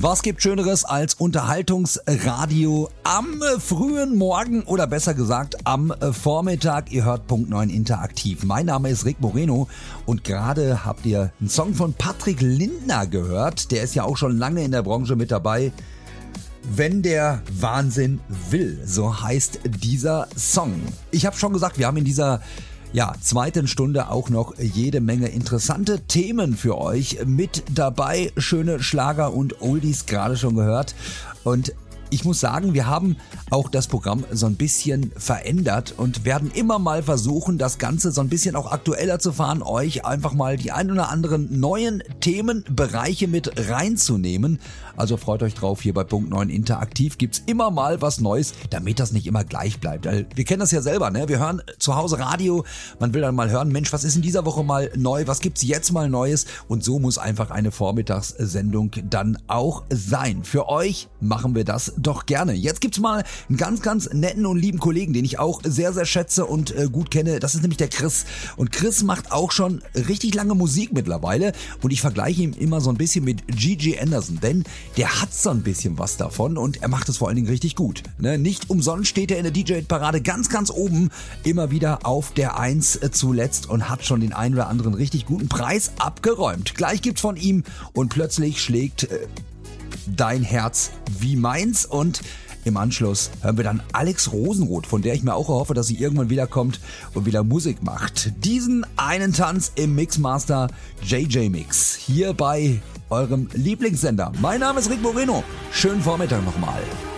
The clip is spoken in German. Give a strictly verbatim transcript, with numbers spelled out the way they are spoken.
Was gibt Schöneres als Unterhaltungsradio am frühen Morgen oder besser gesagt am Vormittag? Ihr hört Punkt neun interaktiv. Mein Name ist Rick Moreno und gerade habt ihr einen Song von Patrick Lindner gehört. Der ist ja auch schon lange in der Branche mit dabei. Wenn der Wahnsinn will, so heißt dieser Song. Ich habe schon gesagt, wir haben in dieser ja, zweiten Stunde auch noch jede Menge interessante Themen für euch mit dabei. Schöne Schlager und Oldies gerade schon gehört. Und ich muss sagen, wir haben auch das Programm so ein bisschen verändert und werden immer mal versuchen, das Ganze so ein bisschen auch aktueller zu fahren, euch einfach mal die ein oder anderen neuen Themenbereiche mit reinzunehmen. Also freut euch drauf, hier bei Punkt neun Interaktiv gibt's immer mal was Neues, damit das nicht immer gleich bleibt. Wir kennen das ja selber, ne? Wir hören zu Hause Radio, man will dann mal hören, Mensch, was ist in dieser Woche mal neu, was gibt's jetzt mal Neues? Und so muss einfach eine Vormittagssendung dann auch sein. Für euch machen wir das doch gerne. Jetzt gibt's mal einen ganz, ganz netten und lieben Kollegen, den ich auch sehr, sehr schätze und äh, gut kenne. Das ist nämlich der Chris. Und Chris macht auch schon richtig lange Musik mittlerweile. Und ich vergleiche ihn immer so ein bisschen mit Gigi Anderson, denn der hat so ein bisschen was davon und er macht es vor allen Dingen richtig gut. Ne? Nicht umsonst steht er in der D J-Parade ganz, ganz oben, immer wieder auf der Eins zuletzt und hat schon den einen oder anderen richtig guten Preis abgeräumt. Gleich gibt's von ihm und plötzlich schlägt äh, dein Herz wie meins und im Anschluss hören wir dann Alex Rosenroth, von der ich mir auch erhoffe, dass sie irgendwann wiederkommt und wieder Musik macht. Diesen einen Tanz im Mixmaster J J Mix hier bei eurem Lieblingssender. Mein Name ist Rick Moreno. Schönen Vormittag nochmal.